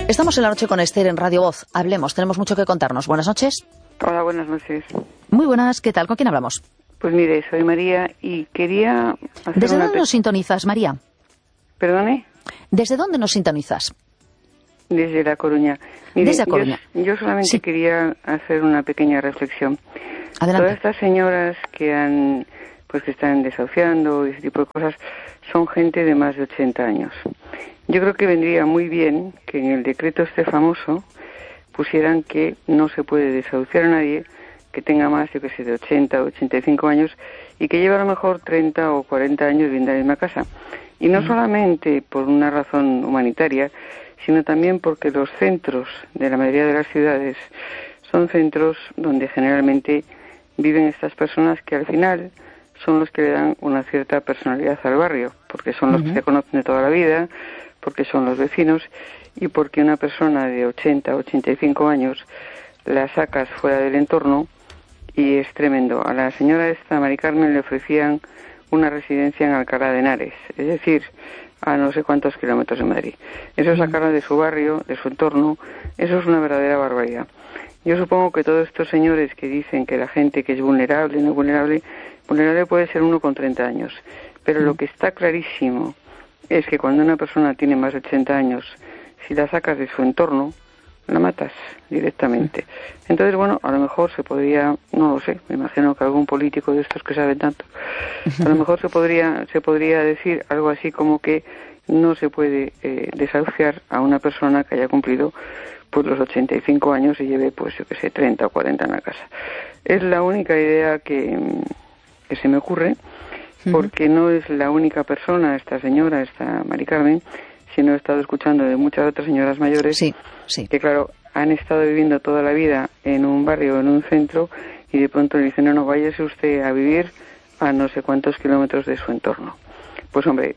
Estamos en la noche con Esther en Radio Voz. Hablemos, tenemos mucho que contarnos. Buenas noches. Hola, buenas noches. Muy buenas, ¿qué tal? ¿Con quién hablamos? Pues mire, soy María y quería hacer ¿Desde dónde nos sintonizas, María? ¿Perdone? ¿Desde dónde nos sintonizas? Desde La Coruña. Mire, Desde La Coruña. Yo solamente quería hacer una pequeña reflexión. Adelante. Todas estas señoras que están desahuciando y ese tipo de cosas son gente de más de 80 años. Yo creo que vendría muy bien que en el decreto este famoso pusieran que no se puede desahuciar a nadie que tenga más, yo que sé, de 80 o 85 años y que lleve a lo mejor 30 o 40 años viviendo en la misma casa. Y no solamente por una razón humanitaria, sino también porque los centros de la mayoría de las ciudades son centros donde generalmente viven estas personas que al final son los que le dan una cierta personalidad al barrio, porque son los que se conocen de toda la vida, porque son los vecinos y porque una persona de 80 o 85 años la sacas fuera del entorno y es tremendo. A la señora esta, Mari Carmen, le ofrecían una residencia en Alcalá de Henares, es decir, a no sé cuántos kilómetros de Madrid. Eso es sacarla de su barrio, de su entorno, eso es una verdadera barbaridad. Yo supongo que todos estos señores que dicen que la gente que es vulnerable, no vulnerable puede ser uno con 30 años, pero lo que está clarísimo es que cuando una persona tiene más de 80 años, si la sacas de su entorno, la matas directamente. Entonces, bueno, a lo mejor se podría, no lo sé, me imagino que algún político de estos que saben tanto, a lo mejor se podría decir algo así como que no se puede desahuciar a una persona que haya cumplido pues los 85 años y lleve, pues yo que sé, 30 o 40 en la casa. Es la única idea que se me ocurre, porque no es la única persona, esta señora, esta Mari Carmen, sino he estado escuchando de muchas otras señoras mayores que, claro, han estado viviendo toda la vida en un barrio, en un centro, y de pronto le dicen, no, váyase usted a vivir a no sé cuántos kilómetros de su entorno. Pues hombre,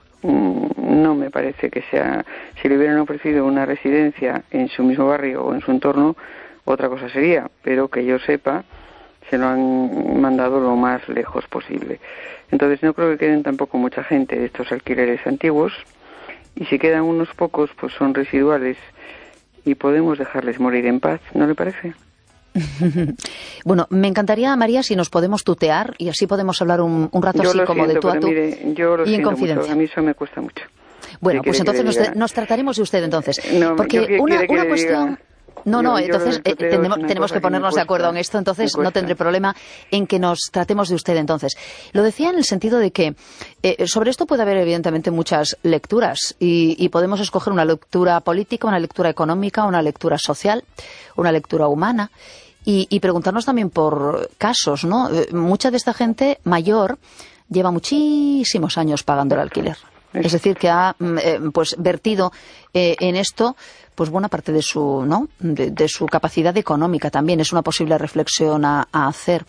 no me parece que sea, si le hubieran ofrecido una residencia en su mismo barrio o en su entorno, otra cosa sería, pero que yo sepa, se lo han mandado lo más lejos posible. Entonces no creo que queden tampoco mucha gente de estos alquileres antiguos, y si quedan unos pocos, pues son residuales y podemos dejarles morir en paz, ¿no le parece? Bueno, me encantaría, María, si nos podemos tutear y así podemos hablar un rato así como de tú a tú, mire, yo lo y en siento confidencia. mucho, a mí eso me cuesta mucho. Bueno, pues entonces nos trataremos de usted entonces. No, porque una cuestión... entonces tenemos que ponernos de acuerdo en esto, entonces no tendré problema en que nos tratemos de usted entonces. Lo decía en el sentido de que sobre esto puede haber evidentemente muchas lecturas y podemos escoger una lectura política, una lectura económica, una lectura social, una lectura humana y preguntarnos también por casos, ¿no? Mucha de esta gente mayor lleva muchísimos años pagando el alquiler. Es decir, que ha vertido en esto pues buena parte de su de su capacidad económica también. Es una posible reflexión a hacer.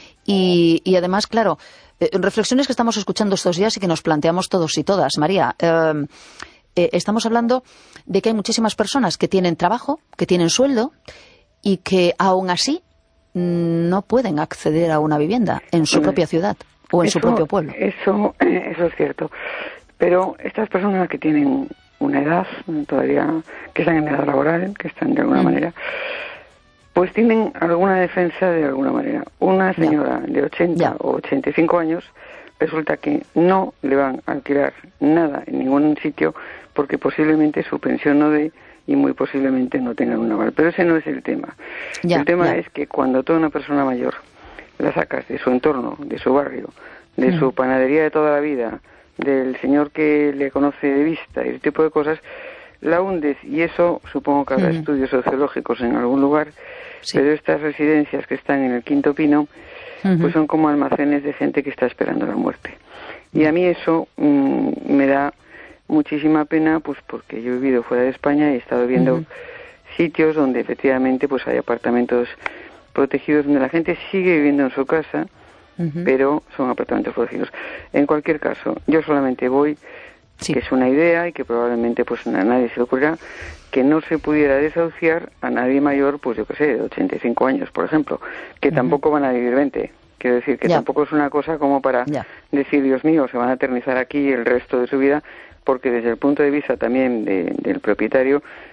Y además, claro, reflexiones que estamos escuchando estos días y que nos planteamos todos y todas. María, estamos hablando de que hay muchísimas personas que tienen trabajo, que tienen sueldo y que aún así no pueden acceder a una vivienda en su propia ciudad o en su propio pueblo. Eso es cierto. Pero estas personas que tienen una edad todavía, que están en edad laboral, que están de alguna manera, pues tienen alguna defensa de alguna manera. Una señora de 80 o 85 años resulta que no le van a alquilar nada en ningún sitio porque posiblemente su pensión no dé y muy posiblemente no tengan un aval. Pero ese no es el tema. El tema es que cuando toda una persona mayor la sacas de su entorno, de su barrio, de su panadería de toda la vida, del señor que le conoce de vista y ese tipo de cosas, la hundes, y eso supongo que habrá estudios sociológicos en algún lugar, pero estas residencias que están en el Quinto Pino pues son como almacenes de gente que está esperando la muerte, y a mí eso me da muchísima pena, pues porque yo he vivido fuera de España y he estado viendo sitios donde efectivamente pues hay apartamentos protegidos donde la gente sigue viviendo en su casa, pero son apartamentos protegidos. En cualquier caso, yo solamente voy, que es una idea y que probablemente pues a nadie se le ocurrirá, que no se pudiera desahuciar a nadie mayor, pues yo qué sé, de 85 años, por ejemplo, que tampoco van a vivir 20. Quiero decir que tampoco es una cosa como para decir, Dios mío, se van a eternizar aquí el resto de su vida, porque desde el punto de vista también del propietario,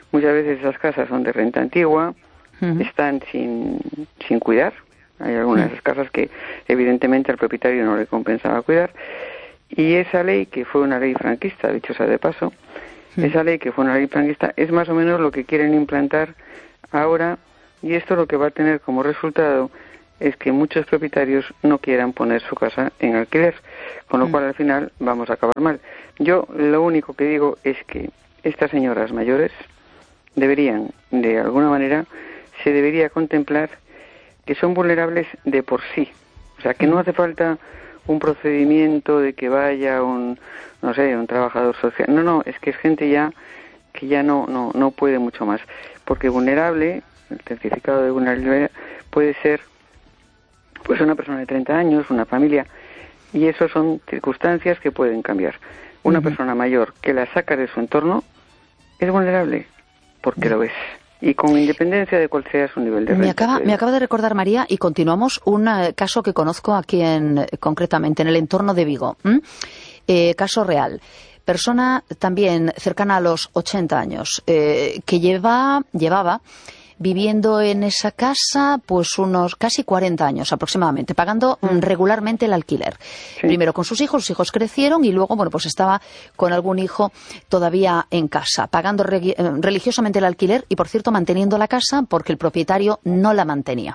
Muchas veces esas casas son de renta antigua, están sin cuidar. Hay algunas casas que evidentemente al propietario no le compensaba cuidar. Y esa ley, que fue una ley franquista, dicho sea de paso, esa ley que fue una ley franquista es más o menos lo que quieren implantar ahora, y esto lo que va a tener como resultado es que muchos propietarios no quieran poner su casa en alquiler, con lo cual al final vamos a acabar mal. Yo lo único que digo es que estas señoras mayores deberían, de alguna manera, se debería contemplar que son vulnerables de por sí. O sea, que no hace falta un procedimiento de que vaya un trabajador social. No, es que es gente ya que ya no puede mucho más. Porque vulnerable, el certificado de vulnerabilidad puede ser pues una persona de 30 años, una familia, y eso son circunstancias que pueden cambiar. Una persona mayor que la saca de su entorno es vulnerable, porque lo es. Y con independencia de cuál sea su nivel de renta. Me acaba de recordar, María, y continuamos, un caso que conozco aquí concretamente en el entorno de Vigo. Caso real. Persona también cercana a los 80 años, que llevaba viviendo en esa casa pues unos casi 40 años aproximadamente, pagando regularmente el alquiler. Sí. Primero con sus hijos crecieron y luego, pues estaba con algún hijo todavía en casa, pagando religiosamente el alquiler y, por cierto, manteniendo la casa porque el propietario no la mantenía.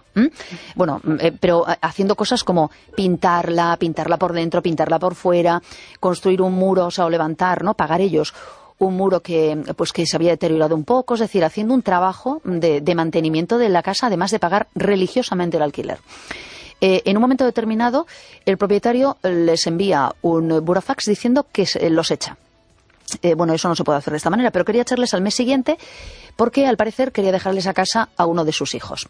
Pero haciendo cosas como pintarla por dentro, pintarla por fuera, construir un muro, o levantar, ¿no? Pagar ellos un muro que se había deteriorado un poco, es decir, haciendo un trabajo de mantenimiento de la casa, además de pagar religiosamente el alquiler. En un momento determinado, el propietario les envía un burofax diciendo que los echa. Eso no se puede hacer de esta manera, pero quería echarles al mes siguiente porque, al parecer, quería dejarles a casa a uno de sus hijos.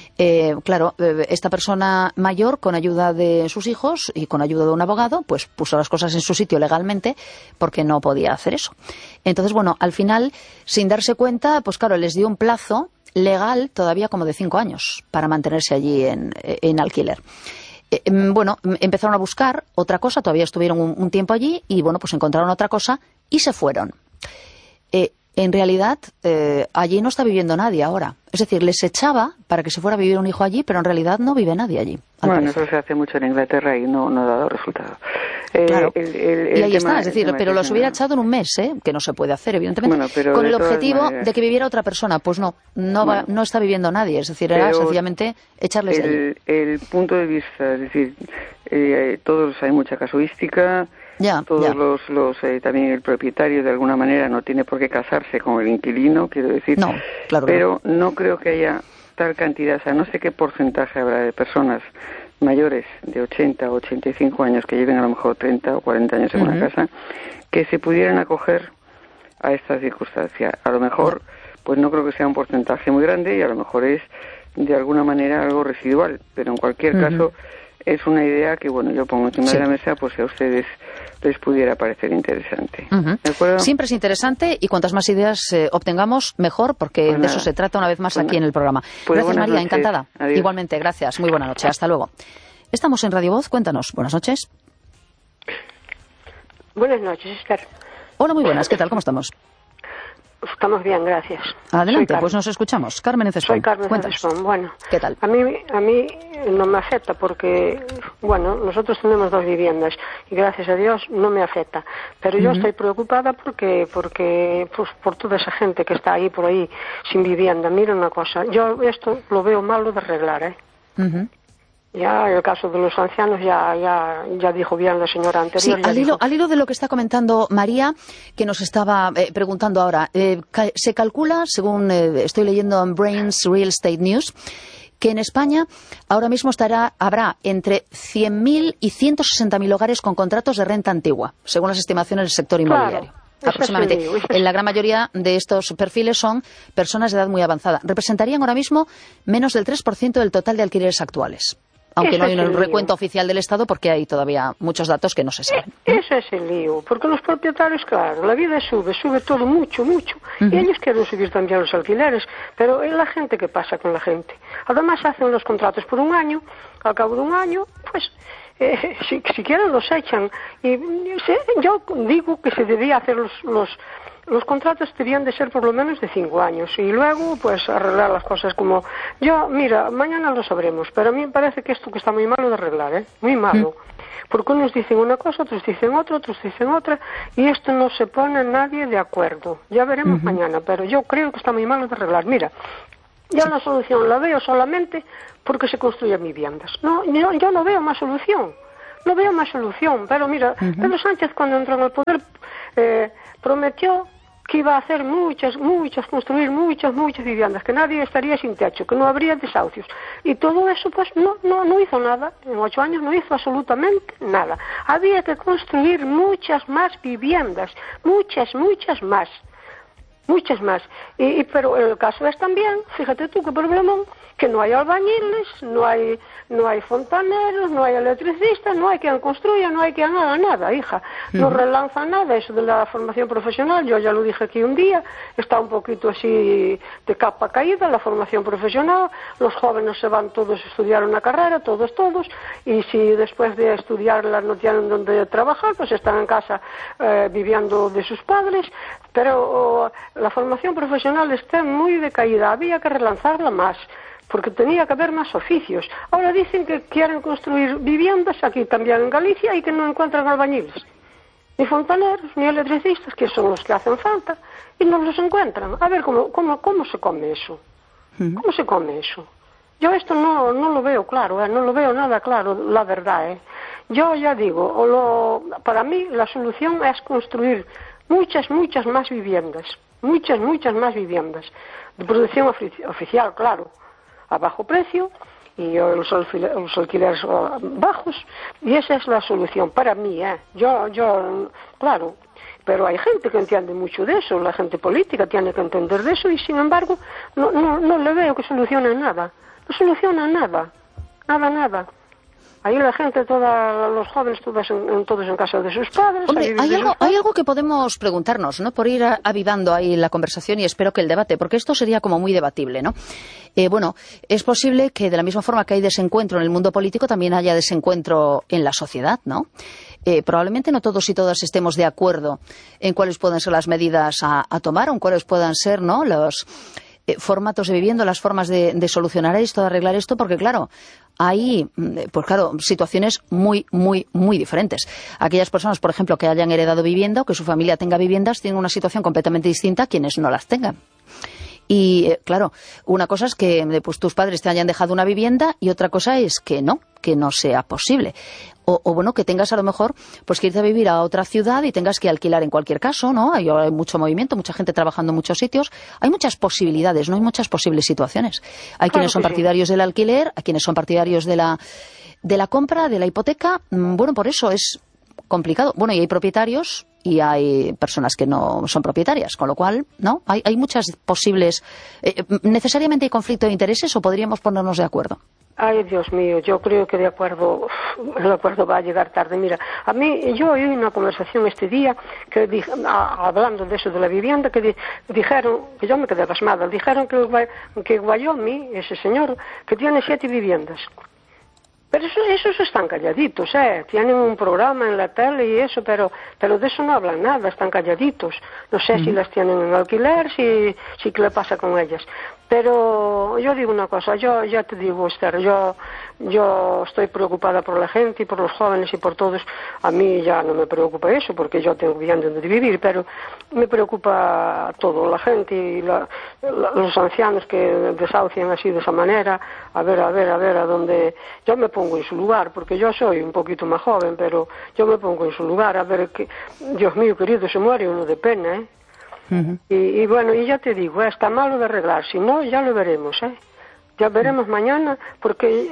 Esta persona mayor, con ayuda de sus hijos y con ayuda de un abogado, pues puso las cosas en su sitio legalmente porque no podía hacer eso. Entonces, al final, sin darse cuenta, les dio un plazo legal todavía como de 5 años para mantenerse allí en alquiler. Empezaron a buscar otra cosa, todavía estuvieron un tiempo allí y, encontraron otra cosa y se fueron. En realidad, allí no está viviendo nadie ahora. Es decir, les echaba para que se fuera a vivir un hijo allí, pero en realidad no vive nadie allí. Eso se hace mucho en Inglaterra y no ha dado resultado. Claro. Y ahí está, es decir, pero los hubiera echado en un mes, que no se puede hacer, evidentemente, con el objetivo de que viviera otra persona. Pues no está viviendo nadie, es decir, era sencillamente echarles de allí. El punto de vista, es decir, todos hay mucha casuística. También el propietario de alguna manera no tiene por qué casarse con el inquilino, quiero decir. No, claro. Pero no creo que haya tal cantidad, o sea, no sé qué porcentaje habrá de personas mayores de 80 o 85 años que lleven a lo mejor 30 o 40 años en una casa, que se pudieran acoger a esta circunstancia. A lo mejor, pues no creo que sea un porcentaje muy grande y a lo mejor es de alguna manera algo residual, pero en cualquier caso es una idea que, yo pongo encima de la mesa, pues si a ustedes les pudiera parecer interesante. ¿De acuerdo? Siempre es interesante y cuantas más ideas obtengamos, mejor, porque de eso se trata una vez más aquí en el programa. Gracias, María, noches. Encantada. Adiós. Igualmente, gracias. Muy buena noche. Hasta luego. Estamos en Radio Voz. Cuéntanos. Buenas noches. Buenas noches, Esther. Hola, muy buenas. ¿Qué tal? ¿Cómo estamos? Estamos bien, gracias. Adelante, pues nos escuchamos. Carmen en Cespón. Soy Carmen en Cespón. Bueno, ¿qué tal? A mí no me afecta porque, nosotros tenemos 2 viviendas y gracias a Dios no me afecta. Pero yo estoy preocupada porque pues, por toda esa gente que está ahí por ahí sin vivienda. Mira una cosa, yo esto lo veo malo de arreglar, Ya el caso de los ancianos ya dijo bien la señora anterior. Sí, al hilo de lo que está comentando María, que nos estaba preguntando ahora, se calcula, según estoy leyendo en Brains Real Estate News, que en España ahora mismo habrá entre 100.000 y 160.000 hogares con contratos de renta antigua, según las estimaciones del sector inmobiliario. Claro. Aproximadamente. En la gran mayoría de estos perfiles son personas de edad muy avanzada. Representarían ahora mismo menos del 3% del total de alquileres actuales. Aunque no hay un recuento oficial del Estado porque hay todavía muchos datos que no se saben. Ese es el lío, porque los propietarios, claro, la vida sube todo mucho, y ellos quieren subir también los alquileres, pero es la gente que pasa con la gente. Además hacen los contratos por un año, al cabo de un año, pues si quieren los echan. Y yo digo que se debía hacer los contratos debían de ser por lo menos de 5 años y luego pues arreglar las cosas como mira, mañana lo sabremos, pero a mí me parece que esto que está muy malo de arreglar, muy malo. Porque unos dicen una cosa, otros dicen otra, otros dicen otra, y esto no se pone nadie de acuerdo. Ya veremos mañana, pero yo creo que está muy malo de arreglar. Mira, yo la solución la veo solamente porque se construyen viviendas. No, yo no veo más solución. No veo más solución. Pero mira, Pedro Sánchez cuando entró en el poder prometió que iba a hacer construir muchas viviendas, que nadie estaría sin techo, que no habría desahucios. Y todo eso, pues, no hizo nada. En 8 años no hizo absolutamente nada. Había que construir muchas más viviendas, muchas más. Pero el caso es también, fíjate tú qué problemón, que no hay albañiles, no hay fontaneros, no hay electricistas, no hay quien construya, no hay quien haga nada, hija. No relanza nada eso de la formación profesional. Yo ya lo dije aquí un día, está un poquito así de capa caída la formación profesional. Los jóvenes se van todos a estudiar una carrera, todos, y si después de estudiarla no tienen donde trabajar, pues están en casa viviendo de sus padres. Pero la formación profesional está muy decaída, había que relanzarla más, porque tenía que haber más oficios. Ahora dicen que quieren construir viviendas aquí también en Galicia y que no encuentran albañiles, ni fontaneros, ni electricistas, que son los que hacen falta, y no los encuentran. A ver, ¿cómo se come eso? ¿Cómo se come eso? Yo esto no lo veo claro, no lo veo nada claro, la verdad. Yo ya digo, para mí la solución es construir muchas más viviendas, muchas más viviendas, de producción oficial, claro, a bajo precio y los alquileres bajos, y esa es la solución para mí, yo claro, pero hay gente que entiende mucho de eso, la gente política tiene que entender de eso y sin embargo no le veo que solucione nada, no soluciona nada. Ahí la gente, los jóvenes, todos en casa de sus padres. Hombre, hay algo que podemos preguntarnos, ¿no? Por ir avivando ahí la conversación y espero que el debate, porque esto sería como muy debatible, ¿no? Bueno, es posible que de la misma forma que hay desencuentro en el mundo político, también haya desencuentro en la sociedad, ¿no? Probablemente no todos y todas estemos de acuerdo en cuáles pueden ser las medidas a tomar o en cuáles puedan ser, ¿no?, los formatos de vivienda, las formas de solucionar esto, de arreglar esto, porque claro, hay, pues claro, situaciones muy diferentes. Aquellas personas, por ejemplo, que hayan heredado vivienda o que su familia tenga viviendas, tienen una situación completamente distinta a quienes no las tengan. Y claro, una cosa es que pues tus padres te hayan dejado una vivienda y otra cosa es que no sea posible. O bueno, que tengas a lo mejor pues que irte a vivir a otra ciudad y tengas que alquilar en cualquier caso, ¿no? Hay mucho movimiento, mucha gente trabajando en muchos sitios. Hay muchas posibilidades, ¿no? Hay muchas posibles situaciones. Hay quienes son partidarios del alquiler, hay quienes son partidarios de la compra, de la hipoteca. Bueno, por eso es complicado. Bueno, y hay propietarios y hay personas que no son propietarias, con lo cual, ¿no? Hay muchas posibles. ¿Necesariamente hay conflicto de intereses o podríamos ponernos de acuerdo? Ay, Dios mío, yo creo que el acuerdo va a llegar tarde. Mira, yo oí una conversación este día que hablando de eso de la vivienda, que dijeron, que yo me quedé pasmada, dijeron que Wyoming, ese señor, que tiene 7 viviendas. Pero esos están calladitos, tienen un programa en la tele y eso, pero de eso no hablan nada, están calladitos. No sé si las tienen en alquiler, si qué le pasa con ellas. Pero yo digo una cosa, yo ya te digo, Esther, yo estoy preocupada por la gente y por los jóvenes y por todos. A mí ya no me preocupa eso porque yo tengo bien donde vivir, pero me preocupa todo, la gente y los ancianos que desahucian así de esa manera. A ver a dónde yo me pongo en su lugar, porque yo soy un poquito más joven, pero yo me pongo en su lugar, a ver que, Dios mío querido, se muere uno de pena, Y bueno, y ya te digo, está malo de arreglar, si no, ya lo veremos, Ya veremos mañana, porque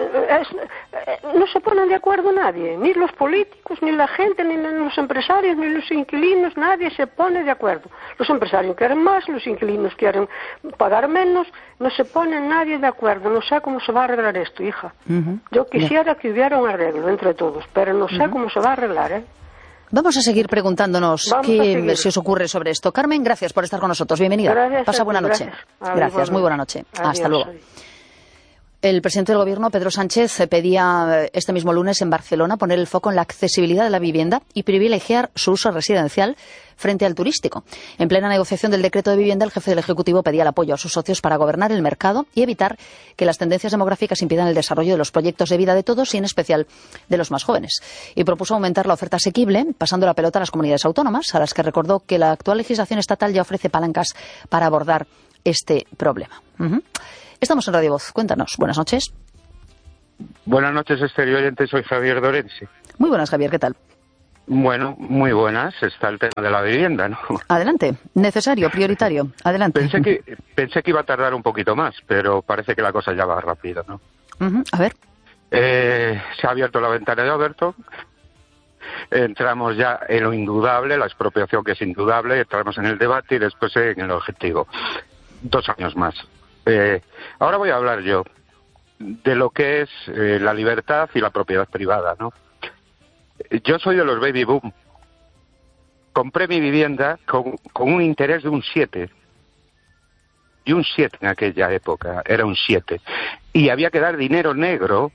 no se ponen de acuerdo nadie, ni los políticos, ni la gente, ni los empresarios, ni los inquilinos, nadie se pone de acuerdo. Los empresarios quieren más, los inquilinos quieren pagar menos, no se pone nadie de acuerdo. No sé cómo se va a arreglar esto, hija. Yo quisiera que hubiera un arreglo entre todos, pero no sé cómo se va a arreglar, Vamos a seguir preguntándonos qué se os ocurre sobre esto. Carmen, gracias por estar con nosotros. Bienvenida. Gracias. Pasa buena noche. Gracias, muy buena noche. Adiós. Hasta luego. El presidente del Gobierno, Pedro Sánchez, pedía este mismo lunes en Barcelona poner el foco en la accesibilidad de la vivienda y privilegiar su uso residencial frente al turístico. En plena negociación del decreto de vivienda, el jefe del Ejecutivo pedía el apoyo a sus socios para gobernar el mercado y evitar que las tendencias demográficas impidan el desarrollo de los proyectos de vida de todos y en especial de los más jóvenes. Y propuso aumentar la oferta asequible, pasando la pelota a las comunidades autónomas, a las que recordó que la actual legislación estatal ya ofrece palancas para abordar este problema. Estamos en Radio Voz. Cuéntanos. Buenas noches. Buenas noches, Esther y oyentes. Soy Javier Dorense. Muy buenas, Javier. ¿Qué tal? Bueno, muy buenas. Está el tema de la vivienda, ¿no? Adelante. Necesario, prioritario. Adelante. Pensé que iba a tardar un poquito más, pero parece que la cosa ya va rápido, ¿no? A ver. Se ha abierto la ventana de Overton. Entramos ya en lo indudable, la expropiación que es indudable. Entramos en el debate y después en el objetivo. 2 años más. Ahora voy a hablar yo de lo que es la libertad y la propiedad privada, ¿no? Yo soy de los baby boom. Compré mi vivienda con un interés de un 7. Y un 7 en aquella época, era un 7. Y había que dar dinero negro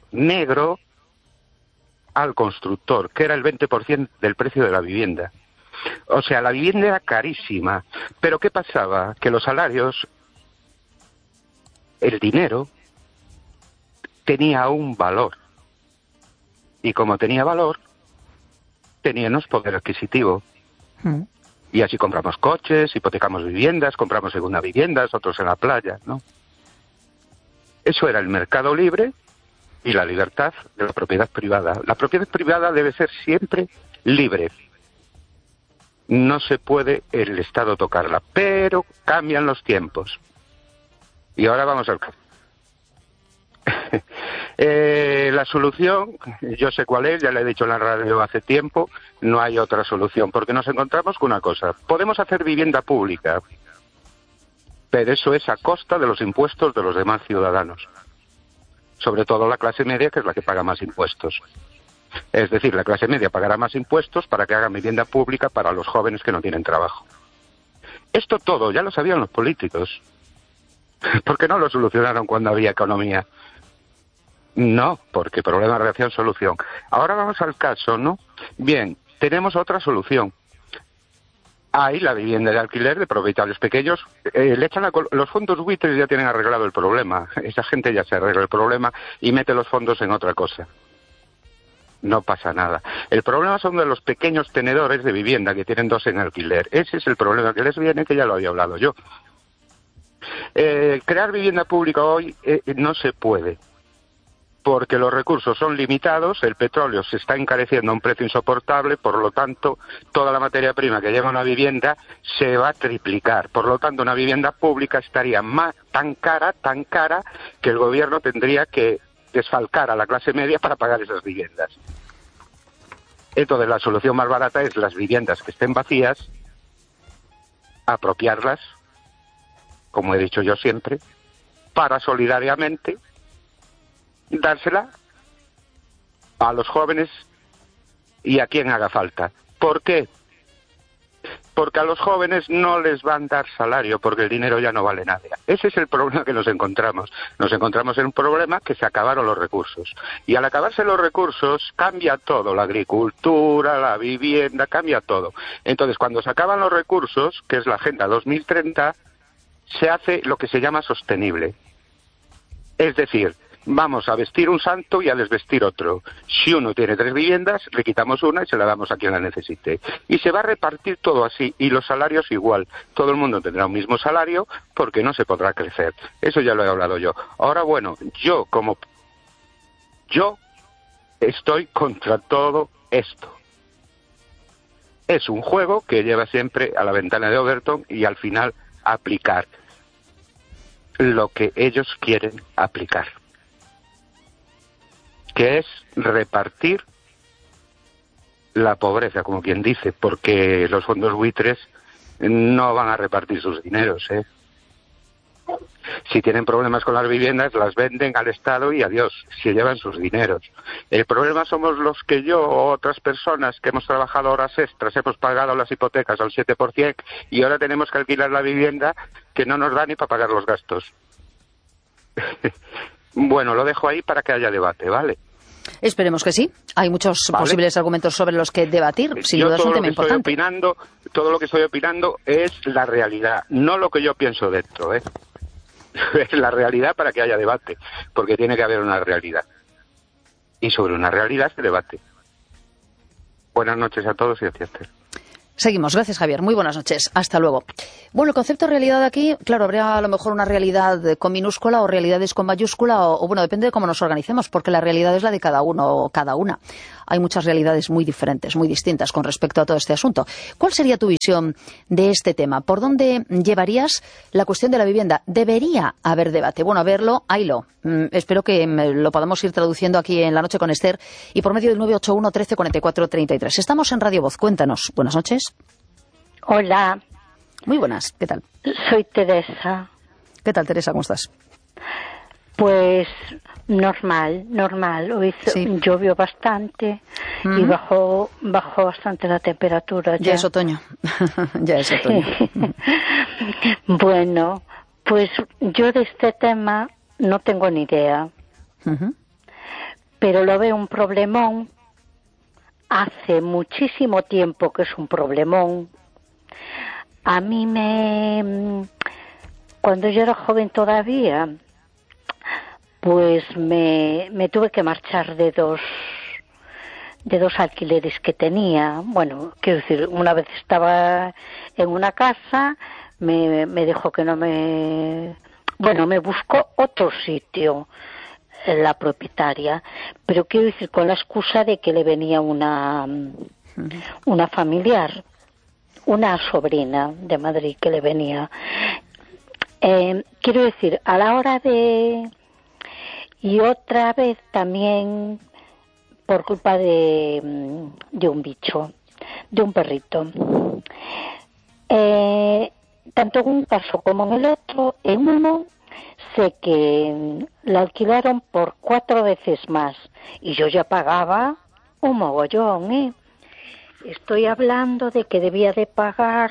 al constructor, que era el 20% del precio de la vivienda. O sea, la vivienda era carísima. Pero ¿qué pasaba? Que los salarios, el dinero, tenía un valor. Y como tenía valor, teníamos poder adquisitivo. Y así compramos coches, hipotecamos viviendas, compramos segunda viviendas, otros en la playa, ¿no? Eso era el mercado libre y la libertad de la propiedad privada. La propiedad privada debe ser siempre libre. No se puede el Estado tocarla, pero cambian los tiempos. Y ahora vamos al caso. La solución, yo sé cuál es, ya le he dicho en la radio hace tiempo, no hay otra solución, porque nos encontramos con una cosa. Podemos hacer vivienda pública, pero eso es a costa de los impuestos de los demás ciudadanos. Sobre todo la clase media, que es la que paga más impuestos. Es decir, la clase media pagará más impuestos para que hagan vivienda pública para los jóvenes que no tienen trabajo. Esto todo ya lo sabían los políticos. ¿Por qué no lo solucionaron cuando había economía? No, porque problema, reacción, solución. Ahora vamos al caso, ¿no? Bien, tenemos otra solución. Hay la vivienda de alquiler de propietarios pequeños. Le echan los fondos buitres ya tienen arreglado el problema. Esa gente ya se arregla el problema y mete los fondos en otra cosa. No pasa nada. El problema son de los pequeños tenedores de vivienda que tienen 2 en alquiler. Ese es el problema que les viene, que ya lo había hablado yo. Crear vivienda pública hoy no se puede, porque los recursos son limitados, el petróleo se está encareciendo a un precio insoportable, por lo tanto, toda la materia prima que lleva una vivienda se va a triplicar. Por lo tanto, una vivienda pública estaría tan cara, que el gobierno tendría que desfalcar a la clase media para pagar esas viviendas. Entonces, la solución más barata es las viviendas que estén vacías, apropiarlas, como he dicho yo siempre, para solidariamente dársela a los jóvenes y a quien haga falta. ¿Por qué? Porque a los jóvenes no les van a dar salario, porque el dinero ya no vale nada. Ese es el problema que nos encontramos. Nos encontramos en un problema que se acabaron los recursos. Y al acabarse los recursos, cambia todo. La agricultura, la vivienda, cambia todo. Entonces, cuando se acaban los recursos, que es la Agenda 2030, se hace lo que se llama sostenible. Es decir, vamos a vestir un santo y a desvestir otro. Si uno tiene 3 viviendas, le quitamos una y se la damos a quien la necesite. Y se va a repartir todo así, y los salarios igual. Todo el mundo tendrá un mismo salario porque no se podrá crecer. Eso ya lo he hablado yo. Ahora, bueno, yo estoy contra todo esto. Es un juego que lleva siempre a la ventana de Overton y al final aplicar lo que ellos quieren aplicar, que es repartir la pobreza, como quien dice, porque los fondos buitres no van a repartir sus dineros, ¿eh? Si tienen problemas con las viviendas, las venden al Estado y adiós, se llevan sus dineros. El problema somos los que yo o otras personas que hemos trabajado horas extras, hemos pagado las hipotecas al 7% y ahora tenemos que alquilar la vivienda que no nos da ni para pagar los gastos. Bueno, lo dejo ahí para que haya debate, ¿vale? Esperemos que sí. Hay muchos posibles argumentos sobre los que debatir. Sin duda es un tema importante. Todo lo que estoy opinando es la realidad, no lo que yo pienso dentro, ¿eh? Es la realidad para que haya debate, porque tiene que haber una realidad. Y sobre una realidad se debate. Buenas noches a todos y gracias. Seguimos. Gracias, Javier. Muy buenas noches. Hasta luego. Bueno, el concepto de realidad aquí, claro, habría a lo mejor una realidad con minúscula o realidades con mayúscula o bueno, depende de cómo nos organicemos, porque la realidad es la de cada uno o cada una. Hay muchas realidades muy diferentes, muy distintas con respecto a todo este asunto. ¿Cuál sería tu visión de este tema? ¿Por dónde llevarías la cuestión de la vivienda? ¿Debería haber debate? Bueno, a verlo, haylo. Espero que lo podamos ir traduciendo aquí en La Noche con Esther y por medio del 981 13 44 33. Estamos en Radio Voz. Cuéntanos. Buenas noches. Hola. Muy buenas. ¿Qué tal? Soy Teresa. ¿Qué tal, Teresa? ¿Cómo estás? Pues normal. Hoy llovió bastante y bajó bastante la temperatura. Ya es otoño. Ya es otoño. Bueno, pues yo de este tema no tengo ni idea. Pero lo veo un problemón. Hace muchísimo tiempo que es un problemón. A mí cuando yo era joven todavía, pues me tuve que marchar de dos alquileres que tenía. Bueno, quiero decir, una vez estaba en una casa, me dijo que no me... Bueno, me buscó otro sitio, la propietaria, pero quiero decir con la excusa de que le venía una familiar, una sobrina de Madrid que le venía. Quiero decir, a la hora de... Y otra vez también por culpa de un bicho, de un perrito. Tanto en un caso como en el otro, en uno sé que la alquilaron por 4 veces más y yo ya pagaba un mogollón, ¿eh? Estoy hablando de que debía de pagar,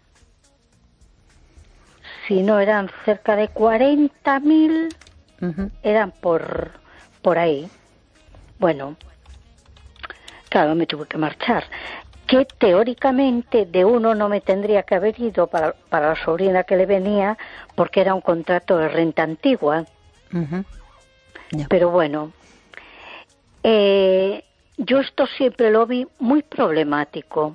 si no eran cerca de 40.000, eran por ahí. Bueno, claro, me tuve que marchar. Que teóricamente de uno no me tendría que haber ido para la sobrina que le venía, porque era un contrato de renta antigua. Pero bueno, yo esto siempre lo vi muy problemático.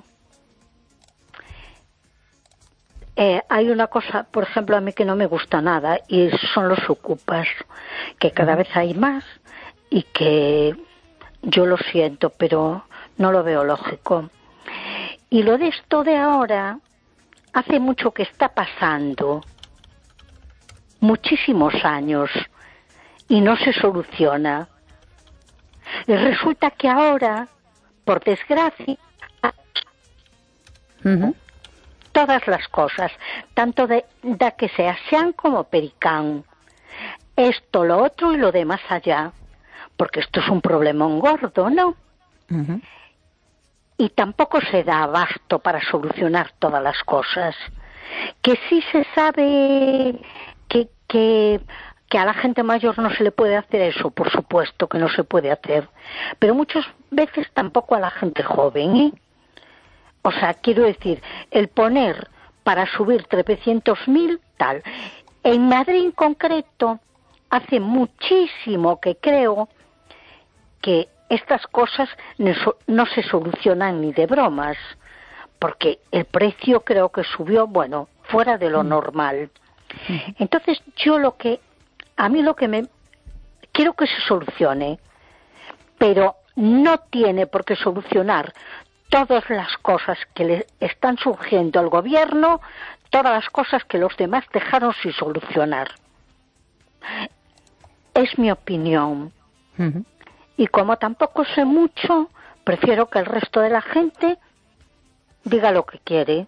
Hay una cosa, por ejemplo, a mí que no me gusta nada, y son los ocupas, que cada vez hay más y que yo lo siento, pero no lo veo lógico. Y lo de esto de ahora, hace mucho que está pasando, muchísimos años, y no se soluciona. Y resulta que ahora, por desgracia, todas las cosas, tanto de que sea sean como pericán, esto, lo otro y lo de más allá, porque esto es un problemón gordo, ¿no? Y tampoco se da abasto para solucionar todas las cosas. Que sí se sabe que a la gente mayor no se le puede hacer eso, por supuesto que no se puede hacer, pero muchas veces tampoco a la gente joven, ¿eh? O sea, quiero decir, el poner para subir 300.000, tal. En Madrid en concreto, hace muchísimo que creo que estas cosas no se solucionan ni de bromas, porque el precio creo que subió, bueno, fuera de lo normal. Entonces a mí lo que me quiero que se solucione, pero no tiene por qué solucionar todas las cosas que le están surgiendo al gobierno, todas las cosas que los demás dejaron sin solucionar. Es mi opinión. Y como tampoco sé mucho, prefiero que el resto de la gente diga lo que quiere.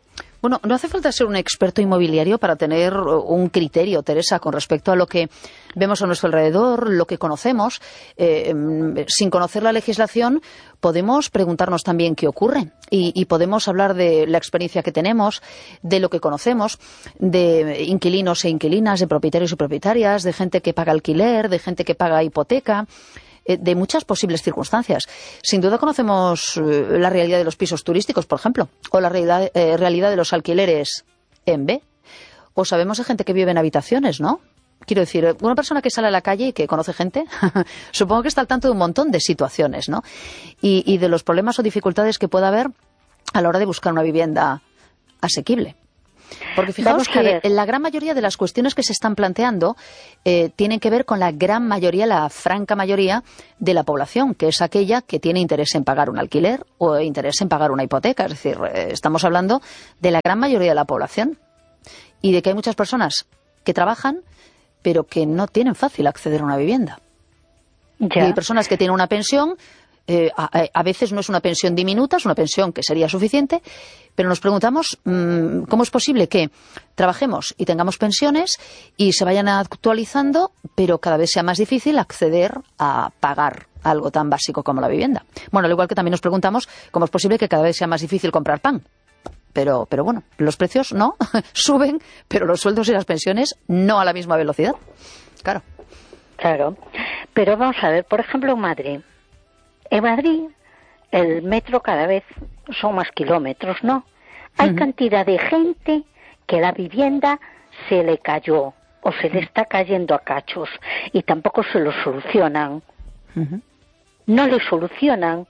Bueno, no hace falta ser un experto inmobiliario para tener un criterio, Teresa, con respecto a lo que vemos a nuestro alrededor, lo que conocemos. Sin conocer la legislación, podemos preguntarnos también qué ocurre y podemos hablar de la experiencia que tenemos, de lo que conocemos, de inquilinos e inquilinas, de propietarios y propietarias, de gente que paga alquiler, de gente que paga hipoteca, de muchas posibles circunstancias. Sin duda conocemos la realidad de los pisos turísticos, por ejemplo, o la realidad de los alquileres en B. O sabemos de gente que vive en habitaciones, ¿no? Quiero decir, una persona que sale a la calle y que conoce gente, supongo que está al tanto de un montón de situaciones, ¿no? Y de los problemas o dificultades que pueda haber a la hora de buscar una vivienda asequible. Porque fijaos que la gran mayoría de las cuestiones que se están planteando tienen que ver con la gran mayoría, la franca mayoría de la población, que es aquella que tiene interés en pagar un alquiler o interés en pagar una hipoteca. Es decir, estamos hablando de la gran mayoría de la población y de que hay muchas personas que trabajan pero que no tienen fácil acceder a una vivienda. Y hay personas que tienen una pensión. A veces no es una pensión diminuta, es una pensión que sería suficiente, pero nos preguntamos cómo es posible que trabajemos y tengamos pensiones y se vayan actualizando, pero cada vez sea más difícil acceder a pagar algo tan básico como la vivienda. Bueno, al igual que también nos preguntamos cómo es posible que cada vez sea más difícil comprar pan. Pero bueno, los precios no suben, pero los sueldos y las pensiones no a la misma velocidad. Claro. Claro. Pero vamos a ver, por ejemplo, en Madrid. En Madrid, el metro cada vez son más kilómetros, ¿no? Hay cantidad de gente que la vivienda se le cayó o se le está cayendo a cachos y tampoco se lo solucionan. No le solucionan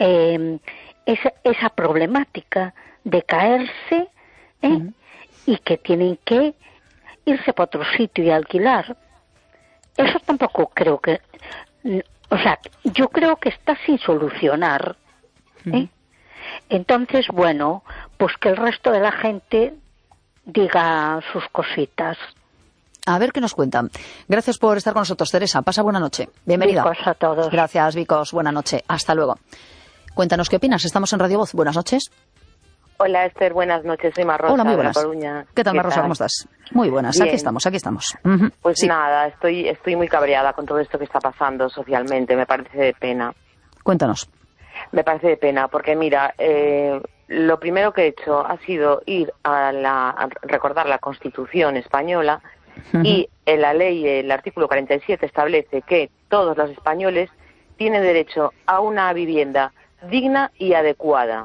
esa problemática de caerse y que tienen que irse para otro sitio y alquilar. Eso tampoco creo que... O sea, yo creo que está sin solucionar. Entonces, bueno, pues que el resto de la gente diga sus cositas. A ver qué nos cuentan. Gracias por estar con nosotros, Teresa. Pasa buena noche. Bienvenida. Vicos a todos. Gracias, Vicos. Buena noche. Hasta luego. Cuéntanos qué opinas. Estamos en Radio Voz. Buenas noches. Hola, Esther. Buenas noches. Soy Marrosa. Hola, muy buenas. De La Coruña. ¿Qué tal, Marrosa? ¿Cómo estás? Muy buenas. Bien. Aquí estamos. Pues sí. nada, estoy muy cabreada con todo esto que está pasando socialmente. Me parece de pena. Cuéntanos. Me parece de pena, porque mira, lo primero que he hecho ha sido ir a recordar la Constitución española y en la ley, el artículo 47 establece que todos los españoles tienen derecho a una vivienda digna y adecuada.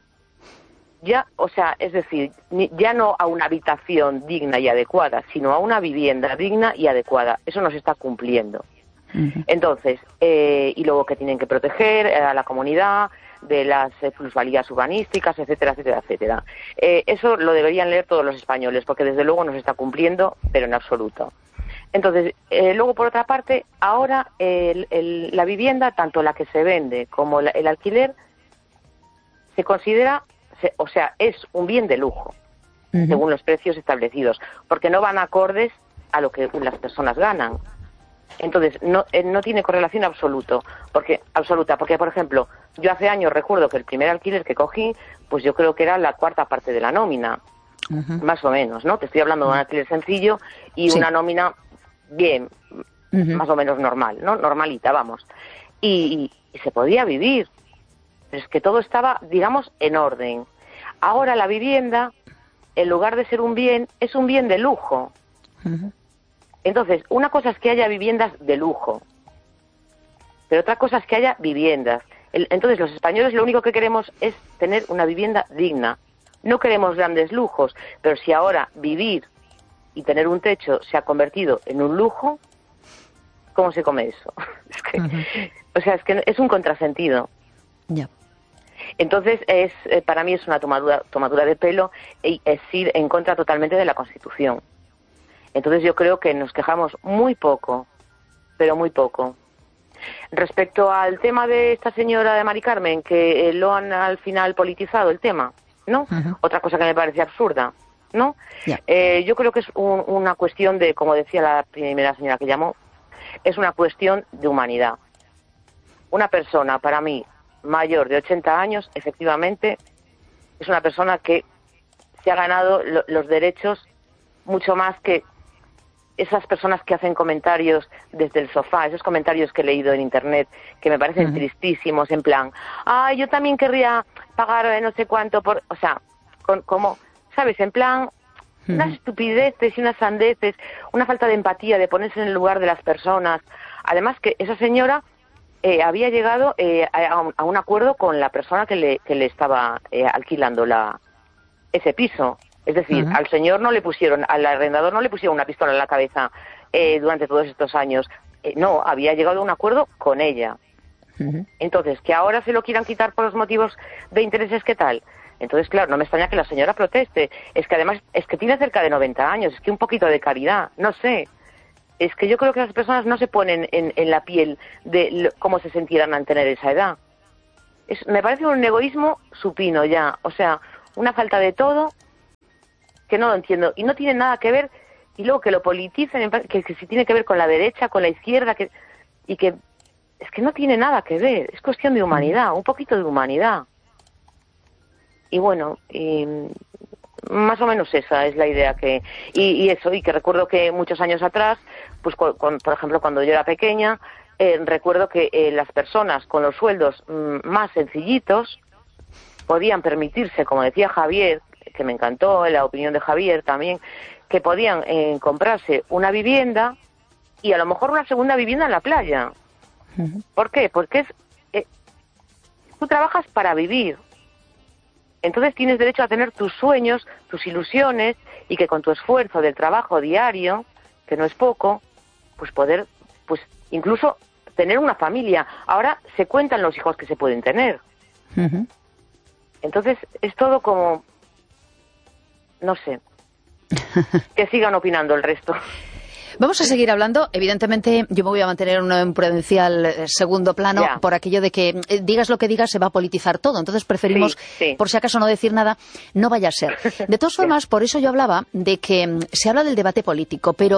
Ya, o sea, es decir, ya no a una habitación digna y adecuada, sino a una vivienda digna y adecuada. Eso no se está cumpliendo. Entonces, y luego que tienen que proteger a la comunidad de las plusvalías urbanísticas, etcétera, etcétera, etcétera. Eso lo deberían leer todos los españoles, porque desde luego no se está cumpliendo, pero en absoluto. Entonces, luego por otra parte, ahora la vivienda, tanto la que se vende como el alquiler, se considera, o sea, es un bien de lujo, según los precios establecidos, porque no van acordes a lo que las personas ganan. Entonces, no tiene correlación absoluta, porque, por ejemplo, yo hace años recuerdo que el primer alquiler que cogí, pues yo creo que era la cuarta parte de la nómina, más o menos, ¿no? Te estoy hablando de un alquiler sencillo y una nómina bien, más o menos normal, ¿no? Normalita, vamos. Y se podía vivir, pero es que todo estaba, digamos, en orden. Ahora la vivienda, en lugar de ser un bien, es un bien de lujo. Entonces, una cosa es que haya viviendas de lujo, pero otra cosa es que haya viviendas. Entonces, los españoles lo único que queremos es tener una vivienda digna. No queremos grandes lujos, pero si ahora vivir y tener un techo se ha convertido en un lujo, ¿cómo se come eso? O sea, es que es un contrasentido. Ya. Entonces, para mí es una tomadura de pelo y es ir en contra totalmente de la Constitución. Entonces yo creo que nos quejamos muy poco, pero muy poco. Respecto al tema de esta señora de Mari Carmen, que lo han al final politizado el tema, ¿no? Otra cosa que me parece absurda, ¿no? Yo creo que es una cuestión de, como decía la primera señora que llamó, es una cuestión de humanidad. Una persona, para mí, mayor de 80 años, efectivamente, es una persona que se ha ganado los derechos mucho más que esas personas que hacen comentarios desde el sofá, esos comentarios que he leído en internet, que me parecen tristísimos, en plan, yo también querría pagar no sé cuánto por... O sea, como, ¿sabes? En plan, unas estupideces y unas sandeces, una falta de empatía, de ponerse en el lugar de las personas. Además que esa señora había llegado a un acuerdo con la persona que le estaba alquilando ese piso. Es decir, al señor no le pusieron, al arrendador no le pusieron una pistola en la cabeza durante todos estos años. No, había llegado a un acuerdo con ella. Entonces, que ahora se lo quieran quitar por los motivos de intereses, ¿qué tal? Entonces, claro, no me extraña que la señora proteste. Es que además, es que tiene cerca de 90 años, es que un poquito de caridad, no sé. Es que yo creo que las personas no se ponen en la piel de cómo se sintieran al tener esa edad. Me parece un egoísmo supino ya, o sea, una falta de todo que no lo entiendo. Y no tiene nada que ver, y luego que lo politicen, que si tiene que ver con la derecha, con la izquierda, y que es que no tiene nada que ver, es cuestión de humanidad, un poquito de humanidad. Y bueno, más o menos esa es la idea que... Y eso, y que recuerdo que muchos años atrás, pues por ejemplo, cuando yo era pequeña, recuerdo que las personas con los sueldos más sencillitos podían permitirse, como decía Javier, que me encantó la opinión de Javier también, que podían comprarse una vivienda y a lo mejor una segunda vivienda en la playa. ¿Por qué? Porque tú trabajas para vivir. Entonces tienes derecho a tener tus sueños, tus ilusiones, y que con tu esfuerzo del trabajo diario, que no es poco, pues poder, pues incluso tener una familia. Ahora se cuentan los hijos que se pueden tener. Entonces es todo como, no sé, que sigan opinando el resto. Vamos a seguir hablando. Evidentemente, yo me voy a mantener en un prudencial segundo plano por aquello de que digas lo que digas se va a politizar todo. Entonces preferimos, por si acaso, no decir nada. No vaya a ser. De todas formas, por eso yo hablaba de que se habla del debate político, pero